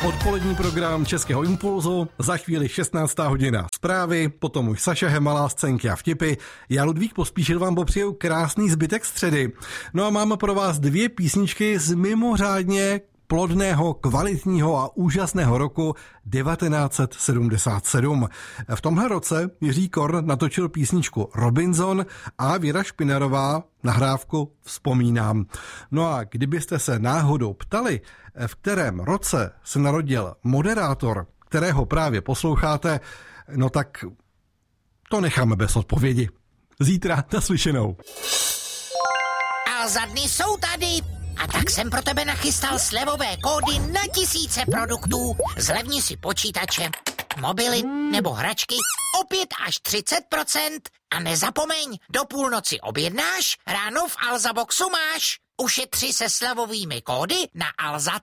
Odpolední program Českého impulzu, za chvíli 16. hodina zprávy, potom už Saša Hemalá, scénky a vtipy. Já Ludvík Pospíšil vám popřeju krásný zbytek středy. No a máme pro vás 2 písničky z mimořádně plodného, kvalitního a úžasného roku 1977. V tomhle roce Jiří Korn natočil písničku Robinson a Věra Špinerová nahrávku Vzpomínám. No a kdybyste se náhodou ptali, v kterém roce se narodil moderátor, kterého právě posloucháte, no tak to necháme bez odpovědi. Zítra naslyšenou. A za dny jsou tady. A tak jsem pro tebe nachystal slevové kódy na tisíce produktů. Zlevni si počítače, mobily nebo hračky o 5 až 30%. A nezapomeň, do půlnoci objednáš, ráno v Alza Boxu máš. Ušetři se slevovými kódy na alza.cz.